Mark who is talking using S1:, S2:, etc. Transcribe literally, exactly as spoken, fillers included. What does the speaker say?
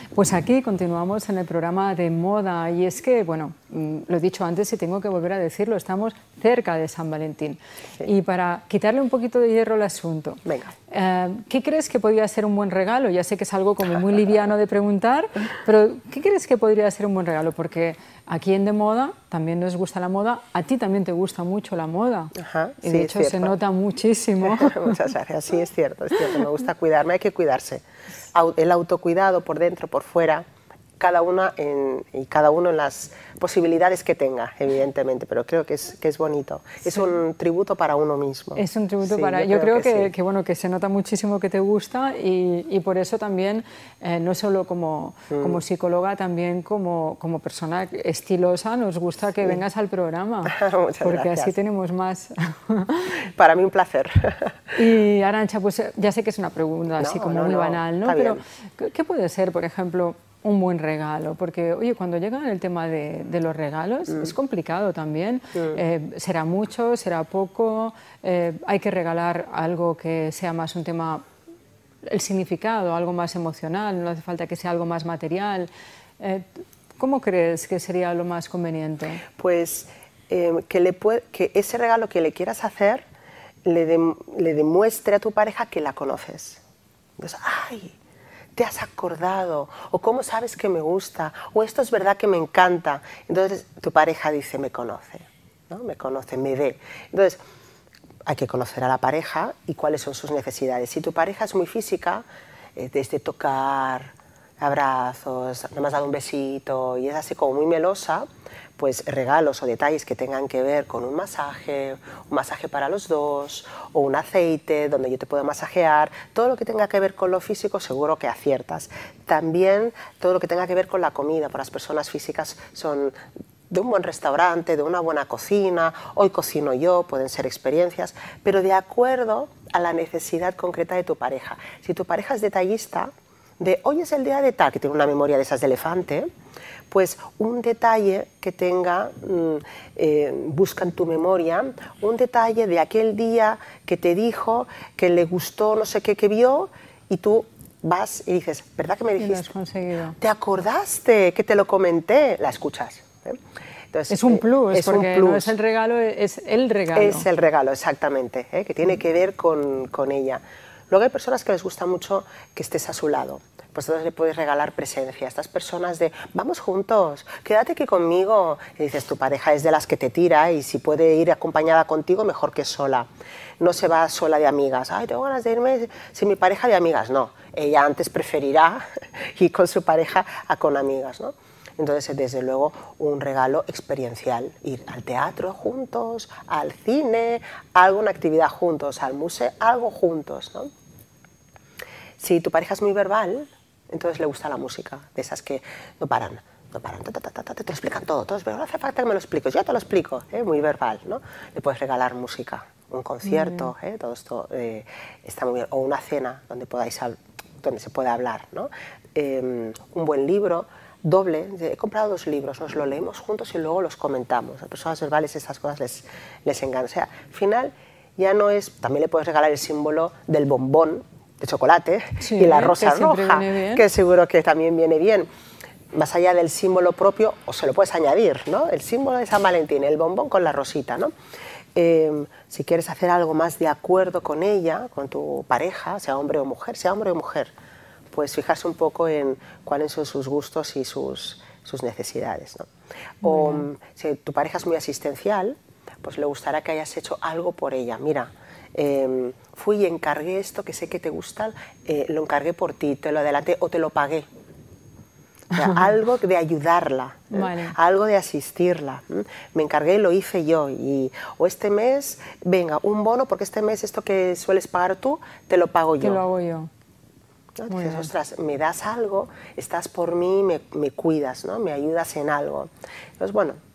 S1: Pues aquí continuamos en el programa de moda y es que, bueno, lo he dicho antes y tengo que volver a decirlo, estamos cerca de San Valentín. Sí. Y para quitarle un poquito de hierro al asunto,
S2: venga.
S1: Eh, ¿qué crees que podría ser un buen regalo? Ya sé que es algo como muy liviano de preguntar, pero ¿qué crees que podría ser un buen regalo? Porque aquí en De Moda también nos gusta la moda, a ti también te gusta mucho la moda.
S2: Ajá,
S1: y de
S2: sí,
S1: hecho se nota muchísimo.
S2: Muchas gracias, sí, es cierto, es cierto, me gusta cuidarme, hay que cuidarse. El autocuidado por dentro, por fuera, cada una en, y cada uno en las posibilidades que tenga, evidentemente, pero creo que es, que es bonito. Sí. Es un tributo para uno mismo.
S1: Es un tributo
S2: sí,
S1: para...
S2: Yo,
S1: yo creo,
S2: creo que,
S1: que,
S2: sí.
S1: que, bueno, que se nota muchísimo que te gusta y, y por eso también, eh, no solo como, mm. como psicóloga, también como, como persona estilosa, nos gusta que sí. vengas al programa.
S2: Muchas
S1: porque
S2: gracias.
S1: Así tenemos más.
S2: Para mí un placer.
S1: Y Arantxa, pues ya sé que es una pregunta no, así como
S2: no,
S1: muy
S2: no,
S1: banal, ¿no? Pero bien. ¿Qué puede ser, por ejemplo, un buen regalo? Porque, oye, cuando llega el tema de, de los regalos, mm. es complicado también. Mm. Eh, ¿Será mucho? ¿Será poco? Eh, ¿Hay que regalar algo que sea más un tema, el significado, algo más emocional? ¿No hace falta que sea algo más material? Eh, ¿Cómo crees que sería lo más conveniente?
S2: Pues eh, que, le puede, que ese regalo que le quieras hacer le, de, le demuestre a tu pareja que la conoces. Entonces, ¡ay! ¿Te has acordado? ¿O cómo sabes que me gusta? ¿O esto es verdad que me encanta? Entonces tu pareja dice, me conoce, ¿no? Me conoce, me ve. Entonces hay que conocer a la pareja y cuáles son sus necesidades. Si tu pareja es muy física, eh, desde tocar, abrazos, me has dado un besito y es así como muy melosa, pues regalos o detalles que tengan que ver con un masaje, un masaje para los dos, o un aceite donde yo te puedo masajear, todo lo que tenga que ver con lo físico seguro que aciertas. También todo lo que tenga que ver con la comida, para las personas físicas son de un buen restaurante, de una buena cocina, hoy cocino yo, pueden ser experiencias, pero de acuerdo a la necesidad concreta de tu pareja. Si tu pareja es detallista, de hoy es el día de tal, que tiene una memoria de esas de elefante, pues un detalle que tenga, eh, busca en tu memoria, un detalle de aquel día que te dijo que le gustó no sé qué que vio y tú vas y dices, ¿verdad que me dijiste?
S1: Y lo has conseguido.
S2: ¿Te acordaste que te lo comenté? La escuchas. ¿eh?
S1: Entonces, es un plus,
S2: es
S1: porque
S2: un plus.
S1: No es el regalo, es el regalo.
S2: Es el regalo, exactamente, ¿eh? Que tiene que ver con, con ella. Luego hay personas que les gusta mucho que estés a su lado. Pues entonces le puedes regalar presencia a estas personas de vamos juntos, quédate aquí conmigo. Y dices, tu pareja es de las que te tira y si puede ir acompañada contigo, mejor que sola. No se va sola de amigas. Ay, tengo ganas de irme sin mi pareja de amigas. No, ella antes preferirá ir con su pareja a con amigas, ¿no? Entonces, desde luego, un regalo experiencial, ir al teatro juntos, al cine, a alguna actividad juntos, al museo, algo juntos, ¿no? Si tu pareja es muy verbal, entonces le gusta la música, de esas que no paran, no paran, ta, ta, ta, ta, te lo explican todo, todo, pero no hace falta que me lo expliques, yo te lo explico, ¿eh? Muy verbal, ¿no? Le puedes regalar música, un concierto, ¿eh? Todo esto eh, está muy bien, o una cena donde, podáis, donde se pueda hablar, ¿no? Eh, un buen libro, doble, he comprado dos libros, nos lo leemos juntos y luego los comentamos. A las personas verbales estas cosas les, les engañan. O sea, al final ya no es, también le puedes regalar el símbolo del bombón de chocolate
S1: sí,
S2: y la rosa
S1: que
S2: roja, que seguro que también viene bien. Más allá del símbolo propio, o se lo puedes añadir, ¿no? El símbolo de San Valentín, el bombón con la rosita, ¿no? Eh, si quieres hacer algo más de acuerdo con ella, con tu pareja, sea hombre o mujer, sea hombre o mujer, pues fijarse un poco en cuáles son sus gustos y sus, sus necesidades, ¿no? O si tu pareja es muy asistencial, pues le gustará que hayas hecho algo por ella. Mira, eh, fui y encargué esto que sé que te gusta, eh, lo encargué por ti, te lo adelanté o te lo pagué. O sea, algo de ayudarla, ¿eh? Vale. Algo de asistirla. ¿eh? Me encargué y lo hice yo. Y, o este mes, venga, un bono, porque este mes esto que sueles pagar tú, te lo pago yo.
S1: Te lo hago yo.
S2: ¿no? Dices, ostras, me das algo, estás por mí, me, me cuidas, ¿no? Me ayudas en algo. Entonces, bueno,